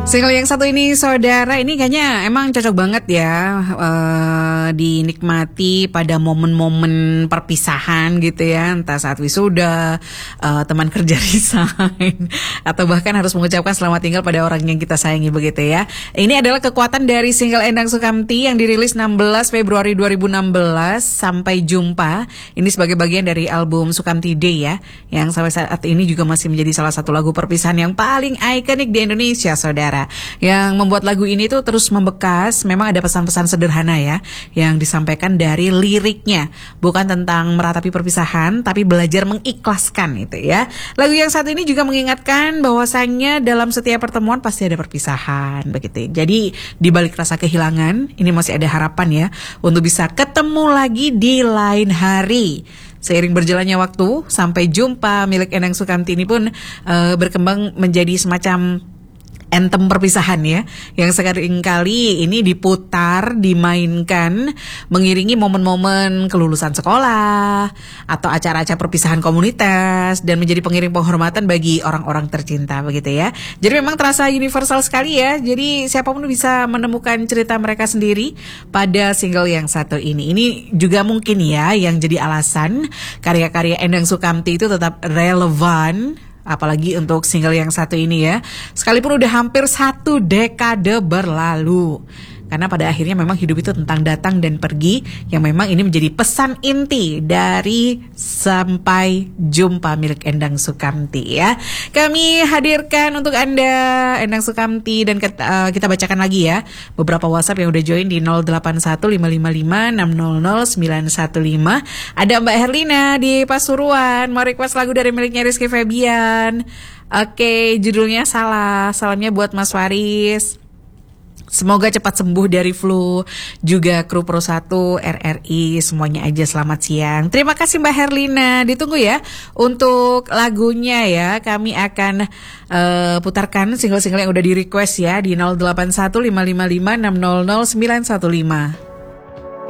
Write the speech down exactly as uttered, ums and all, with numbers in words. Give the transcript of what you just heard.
Single yang satu ini saudara, ini kayaknya emang cocok banget ya uh, dinikmati pada momen-momen perpisahan gitu ya. Entah saat wisuda, uh, teman kerja resign, atau bahkan harus mengucapkan selamat tinggal pada orang yang kita sayangi begitu ya. Ini adalah kekuatan dari single Endang Sukamti yang dirilis enam belas Februari dua ribu enam belas. Sampai Jumpa. Ini sebagai bagian dari album Sukamti Day ya, yang sampai saat ini juga masih menjadi salah satu lagu perpisahan yang paling ikonik di Indonesia saudara. Yang membuat lagu ini tuh terus membekas. Memang ada pesan-pesan sederhana ya yang disampaikan dari liriknya, bukan tentang meratapi perpisahan, tapi belajar mengikhlaskan itu ya. Lagu yang satu ini juga mengingatkan bahwasannya dalam setiap pertemuan pasti ada perpisahan begitu. Jadi di balik rasa kehilangan ini masih ada harapan ya untuk bisa ketemu lagi di lain hari. Seiring berjalannya waktu, Sampai Jumpa milik Endang Sukamti ini pun uh, berkembang menjadi semacam anthem perpisahan ya, yang sekali kali ini diputar, dimainkan mengiringi momen-momen kelulusan sekolah atau acara-acara perpisahan komunitas dan menjadi pengiring penghormatan bagi orang-orang tercinta begitu ya. Jadi memang terasa universal sekali ya. Jadi siapapun bisa menemukan cerita mereka sendiri pada single yang satu ini. Ini juga mungkin ya yang jadi alasan karya-karya Endang Sukamti itu tetap relevan, apalagi untuk single yang satu ini ya. Sekalipun udah hampir satu dekade berlalu. Karena pada akhirnya memang hidup itu tentang datang dan pergi, yang memang ini menjadi pesan inti dari Sampai Jumpa milik Endang Sukamti ya. Kami hadirkan untuk Anda Endang Sukamti dan kita, uh, kita bacakan lagi ya beberapa WhatsApp yang udah join di nol delapan satu lima lima lima enam nol nol sembilan satu lima. Ada Mbak Herlina di Pasuruan mau request lagu dari miliknya Rizky Febian. Oke, judulnya Salah. Salamnya buat Mas Faris. Semoga cepat sembuh dari flu. Juga kru Pro satu, R R I, semuanya aja selamat siang. Terima kasih Mbak Herlina. Ditunggu ya untuk lagunya ya. Kami akan uh, putarkan single-single yang udah di request ya di nol delapan satu lima lima lima enam nol nol sembilan satu lima.